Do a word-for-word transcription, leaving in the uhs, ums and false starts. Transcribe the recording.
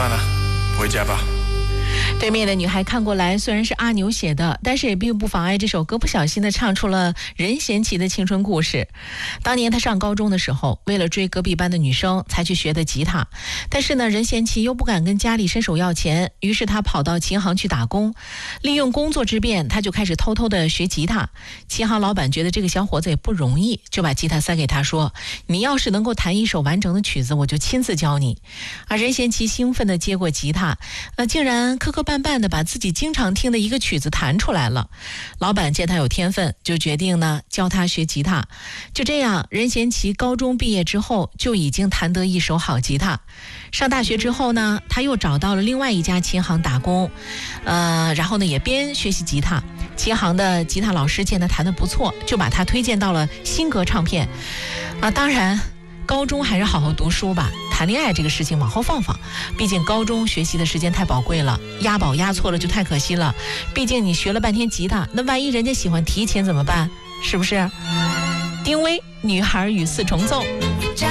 算了，回家吧。 对面的女孩看过来，虽然是阿牛写的，但是也并不妨碍这首歌不小心的唱出了任贤齐的青春故事。当年他上高中的时候，为了追隔壁班的女生才去学的吉他，但是呢，任贤齐又不敢跟家里伸手要钱，于是他跑到琴行去打工，利用工作之便，他就开始偷偷的学吉他。琴行老板觉得这个小伙子也不容易，就把吉他塞给他说，你要是能够弹一首完整的曲子，我就亲自教你。而任贤齐兴奋的接过吉他，呃，竟然磕磕绊绊的把自己经常听的一个曲子弹出来了。老板见他有天分，就决定呢教他学吉他。就这样，任贤齐高中毕业之后就已经弹得一手好吉他。上大学之后呢，他又找到了另外一家琴行打工，呃，然后呢也边学习吉他。琴行的吉他老师见他弹得不错，就把他推荐到了新格唱片。啊，当然高中还是好好读书吧，谈恋爱这个事情往后放放，毕竟高中学习的时间太宝贵了，押宝押错了就太可惜了。毕竟你学了半天吉他，那万一人家喜欢提琴怎么办？是不是？丁薇《女孩与四重奏》。